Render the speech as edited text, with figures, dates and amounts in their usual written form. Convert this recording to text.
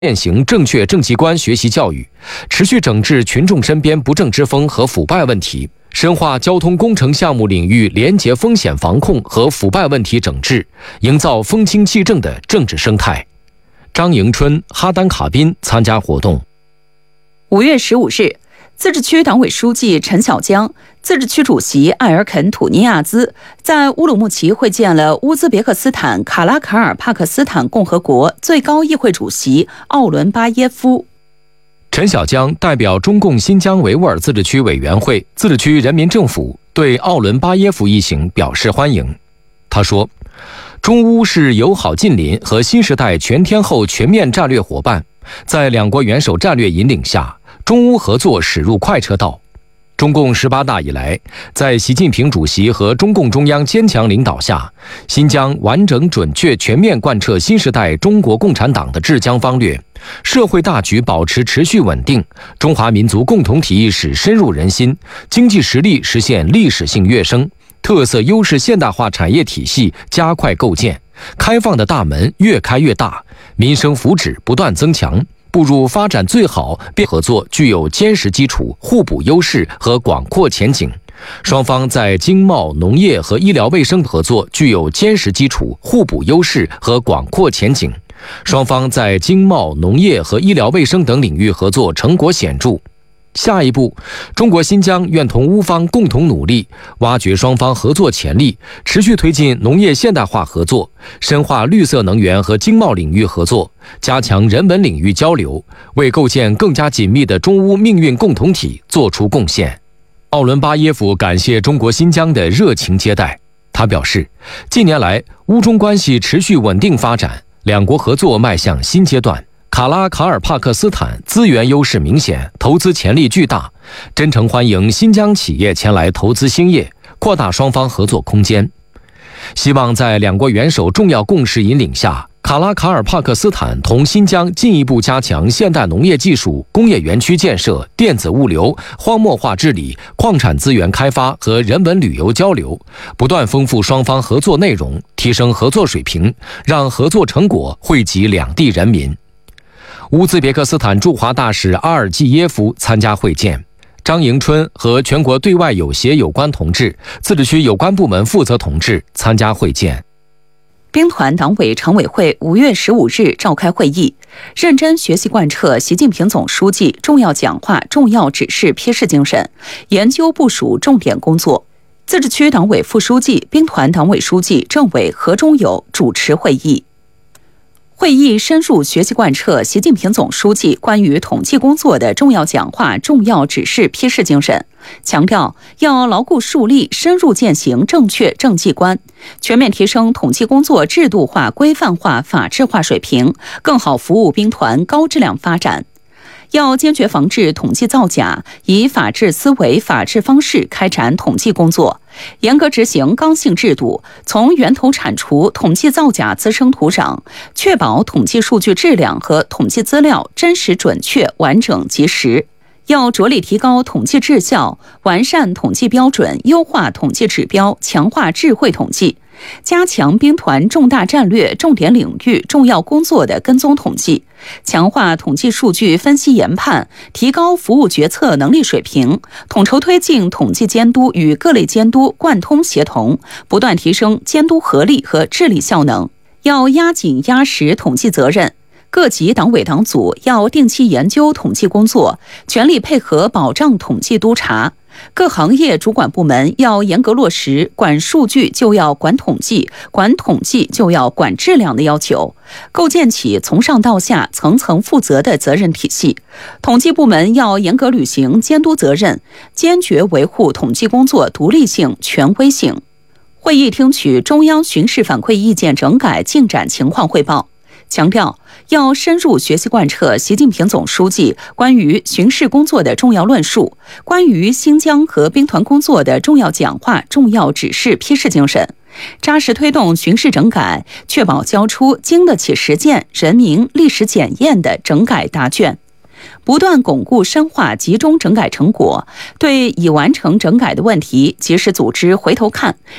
践行正确政绩观学习教育，持续整治群众身边不正之风和腐败问题，深化交通工程项目领域廉洁风险防控和腐败问题整治，营造风清气正的政治生态。张迎春、哈丹卡宾参加活动。 5月15日，自治区党委书记陈小江、自治区主席艾尔肯·土尼亚兹在乌鲁木齐会见了乌兹别克斯坦卡拉卡尔帕克斯坦共和国最高议会主席奥伦巴耶夫。 陈小江代表中共新疆维吾尔自治区委员会、自治区人民政府对奥伦巴耶夫一行表示欢迎。他说，中乌是友好近邻和新时代全天候全面战略伙伴，在两国元首战略引领下，中乌合作驶入快车道。中共18大以来，在习近平主席和中共中央坚强领导下，新疆完整准确全面贯彻新时代中国共产党的治疆方略，社会大局保持持续稳定，中华民族共同体意识深入人心，经济实力实现历史性跃升，特色优势现代化产业体系加快构建，开放的大门越开越大，民生福祉不断增强，步入发展最好便合作具有坚实基础、互补优势和广阔前景。双方在经贸、农业和医疗卫生合作具有坚实基础、互补优势和广阔前景。双方在经贸、农业和医疗卫生等领域合作成果显著。下一步，中国新疆愿同乌方共同努力，挖掘双方合作潜力，持续推进农业现代化合作，深化绿色能源和经贸领域合作，加强人文领域交流，为构建更加紧密的中乌命运共同体作出贡献。奥伦巴耶夫感谢中国新疆的热情接待。他表示，近年来乌中关系持续稳定发展，两国合作迈向新阶段。卡拉卡尔帕克斯坦资源优势明显，投资潜力巨大，真诚欢迎新疆企业前来投资兴业，扩大双方合作空间。希望在两国元首重要共识引领下，卡拉卡尔帕克斯坦同新疆进一步加强现代农业技术、工业园区建设、电子物流、荒漠化治理、矿产资源开发和人文旅游交流，不断丰富双方合作内容，提升合作水平，让合作成果惠及两地人民。乌兹别克斯坦驻华大使阿尔季耶夫参加会见。张迎春和全国对外友协有关同志、自治区有关部门负责同志参加会见。 兵团党委常委会5月15日召开会议，认真学习贯彻习近平总书记重要讲话、重要指示批示精神，研究部署重点工作。自治区党委副书记、兵团党委书记、政委何忠友主持会议。会议深入学习贯彻习近平总书记关于统计工作的重要讲话、重要指示批示精神，强调要牢固树立深入践行正确政绩观，全面提升统计工作制度化、规范化、法治化水平，更好服务兵团高质量发展。要坚决防治统计造假，以法治思维、法治方式开展统计工作，严格执行刚性制度，从源头铲除统计造假滋生土壤，确保统计数据质量和统计资料真实准确、完整及时。要着力提高统计质效，完善统计标准，优化统计指标，强化智慧统计，加强兵团重大战略、重点领域、重要工作的跟踪统计，强化统计数据分析研判，提高服务决策能力水平，统筹推进统计监督与各类监督贯通协同，不断提升监督合力和治理效能。要压紧压实统计责任。各级党委党组要定期研究统计工作，全力配合保障统计督查。各行业主管部门要严格落实管数据就要管统计，管统计就要管质量的要求，构建起从上到下层层负责的责任体系。统计部门要严格履行监督责任，坚决维护统计工作独立性、权威性。会议听取中央巡视反馈意见整改进展情况汇报，强调要深入学习贯彻习近平总书记关于巡视工作的重要论述，关于新疆和兵团工作的重要讲话、重要指示批示精神，扎实推动巡视整改，确保交出经得起实践、人民历史检验的整改答卷。不断巩固深化集中整改成果，对已完成整改的问题及时组织回头看，